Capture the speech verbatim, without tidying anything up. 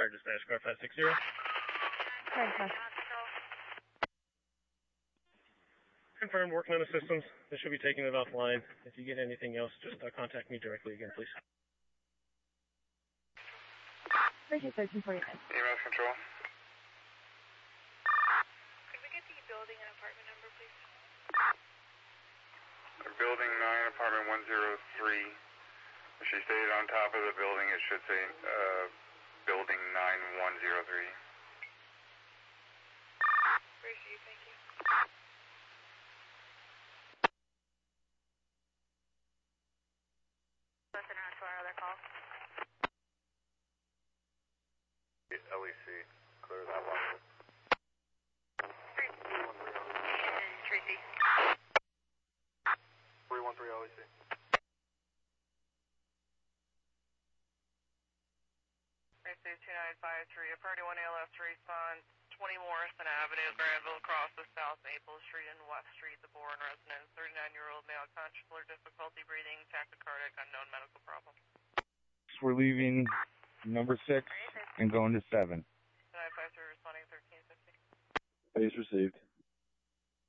Fire dispatch, car five six zero. Fire Confirmed, working on the systems. They should be taking it offline. If you get anything else, just uh, contact me directly again, please. Bridget thirteen forty-nine. E M S control. Could we get the building and apartment number, please? Building nine, apartment one zero three. If she stayed on top of the building, it should say uh, building nine one zero three. Where's you? Thank you. Listen on to our other calls. L E C, clear that one. Tracy. three one three L E C. Tracy two nine five three, a party one A L F to respond, twenty Morrison Avenue, Granville, across the South Maple Street and West Street, the Bourne residence, thirty-nine-year-old male, conscious or difficulty breathing, tachycardic, unknown medical problem. We're leaving number six and going to seven. nine five three responding thirteen fifty. Base received.